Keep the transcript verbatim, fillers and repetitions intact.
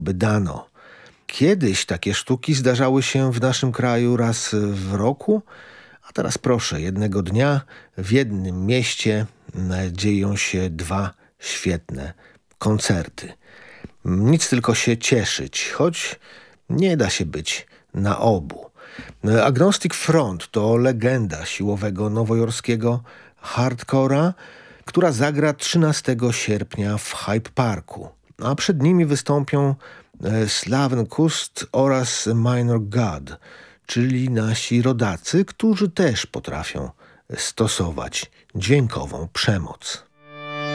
Bydano. Kiedyś takie sztuki zdarzały się w naszym kraju raz w roku, a teraz proszę, jednego dnia w jednym mieście dzieją się dwa świetne koncerty. Nic tylko się cieszyć, choć nie da się być na obu. Agnostic Front to legenda siłowego nowojorskiego hardcora, która zagra trzynastego sierpnia w Hyde Parku, a przed nimi wystąpią Slaven Kust oraz Minor God, czyli nasi rodacy, którzy też potrafią stosować dźwiękową przemoc.